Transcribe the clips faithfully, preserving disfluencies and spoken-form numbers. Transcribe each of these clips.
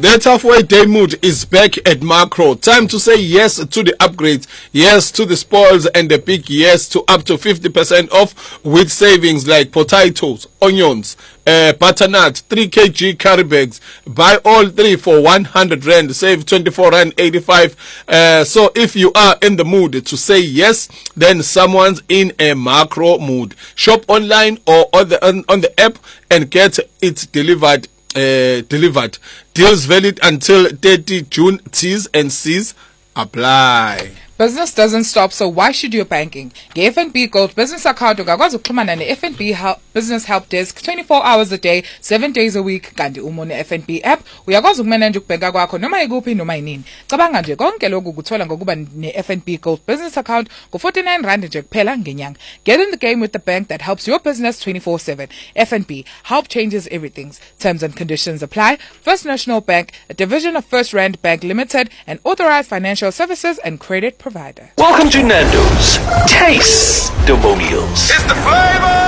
That halfway day mood is back at Macro. Time to say yes to the upgrades, yes to the spoils, and a big yes to up to fifty percent off with savings like potatoes, onions, uh, butternut, three kilograms curry bags. Buy all three for one hundred rand, save twenty-four rand eighty-five. Uh, so if you are in the mood to say yes, then someone's in a Macro mood. Shop online or on the, on, on the app and get it delivered. Uh, delivered. Deals valid until thirtieth June. T's and C's apply. Business doesn't stop, so why should you banking? Ge-F N B Gold Business Account ungakwazi ukuxhumana ne-F N B help, Business Help Desk twenty-four hours a day, seven days a week. Kanti uma ne-F N B app uyakwazi ukumanage ukubhenka kwakho noma ikuphi noma yinini. Cabanga nje konke lokhu kuthola ngokuba ne-F N B Gold Business Account ngo forty-nine rand nje kuphela ngenyanga. Get in the game with the bank that helps your business twenty-four seven. F N B, help changes everything. Terms and conditions apply. First National Bank, a division of First Rand Bank Limited, and authorized financial services and credit provider. Welcome to Nando's Taste-Demonials. It's the flavor!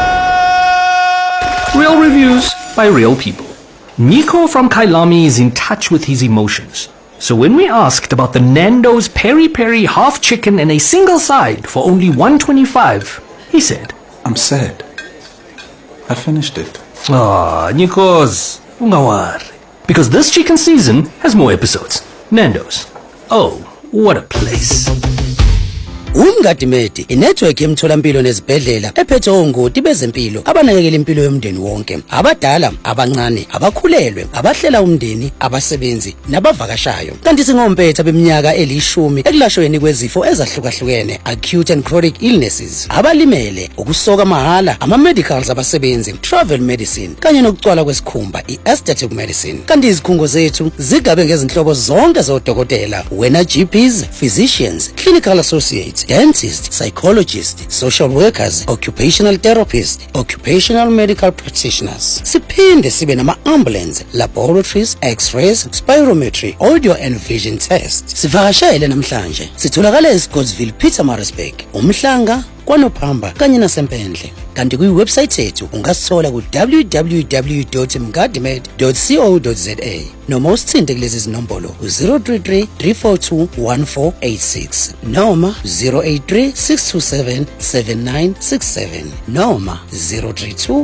Real reviews by real people. Nico from Kailami is in touch with his emotions. So when we asked about the Nando's Peri Peri half chicken and a single side for only one twenty-five, he said, I'm sad. I finished it. Ah, Nikos, ungawari. Because this chicken season has more episodes. Nando's. Oh, what a place. Umngadimedi inetwork yemtholampilo nezibhedlela ephethe ongoti bezempilo abanakekela impilo yomndeni wonke, abadala, abancane, abakhulelwe, abahlela umndeni, abasebenzi nabavakashayo. Kanti singompetha beminyaka elishumi ekulashweni kwezifo ezahlukahlukene, acute and chronic illnesses, abalimele, ukusoka mahala, ama medicals abasebenzi, travel medicine kanye nokucwala kwesikhumba, i-aesthetic medicine. Kanti izikhungo zethu zigabe ngezinhlobo zonke zodokotela, wena G Ps, physicians, clinical associates, dentists, psychologists, social workers, occupational therapists, occupational medical practitioners. Siphinde sibe nama ambulance, laboratories, x-rays, spirometry, audio and vision tests. Sivakashele namhlanje. Sitholakala eScottsville, Pietermaritzburg, uMhlanga, kwaNophamba kanye naseMpendle. Kanti kwi-website yethu ungasithola ku w w w dot mngadimed dot co dot za noma usithinte kulezi zinombolo zero three three, three four two, one four eight six noma zero eight three, six two seven, seven nine six seven noma zero three two